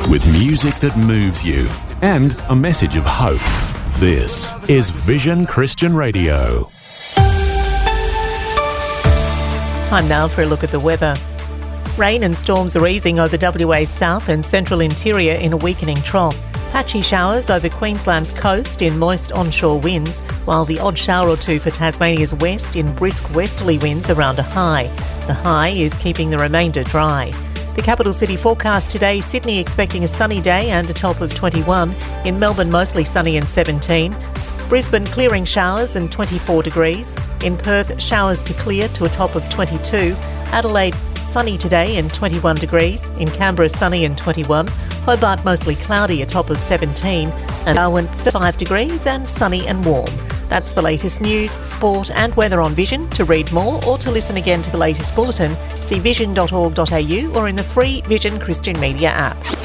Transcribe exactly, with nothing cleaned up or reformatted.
with music that moves you and a message of hope. This is Vision Christian Radio. Time now for a look at the weather. Rain and storms are easing over W A's south and central interior in a weakening trough. Patchy showers over Queensland's coast in moist onshore winds, while the odd shower or two for Tasmania's west in brisk westerly winds around a high. The high is keeping the remainder dry. The capital city forecast today: Sydney expecting a sunny day and a top of twenty-one. In Melbourne, mostly sunny and seventeen. Brisbane clearing showers and twenty-four degrees. In Perth, showers to clear to a top of twenty-two. Adelaide, sunny today and twenty-one degrees. In Canberra, sunny and twenty-one. Hobart, mostly cloudy, a top of seventeen. And Darwin, thirty-five degrees and sunny and warm. That's the latest news, sport and weather on Vision. To read more or to listen again to the latest bulletin, see vision dot org dot a u or in the free Vision Christian Media app.